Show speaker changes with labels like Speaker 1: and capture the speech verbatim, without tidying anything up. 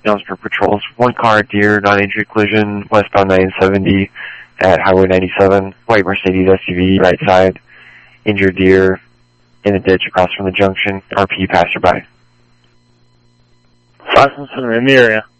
Speaker 1: Gallons per patrols. One car, deer, non-injury collision, westbound nine seventy at Highway ninety-seven. White Mercedes S U V, right side. Injured deer in the ditch across from the junction. R P passerby.
Speaker 2: five seven seven in the area.